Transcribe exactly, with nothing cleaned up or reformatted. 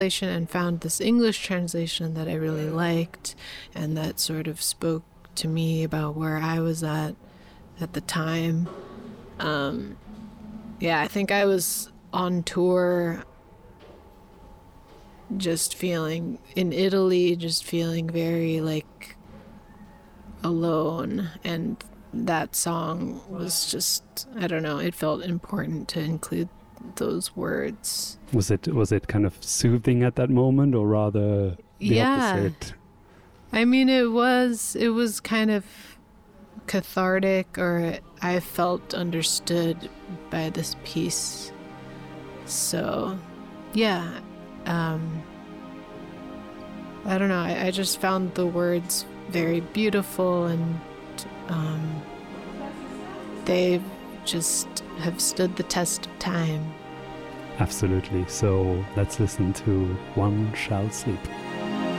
and found this English translation that I really liked and that sort of spoke to me about where I was at at the time. Um, yeah, I think I was on tour just feeling, in Italy, just feeling very like alone, and that song was just, I don't know, it felt important to include those words. Was it was it kind of soothing at that moment, or rather the yeah. opposite? I mean, it was it was kind of cathartic, or I felt understood by this piece. So, yeah, um, I don't know. I, I just found the words very beautiful, and um, they just have stood the test of time. Absolutely. So let's listen to One Shall Sleep.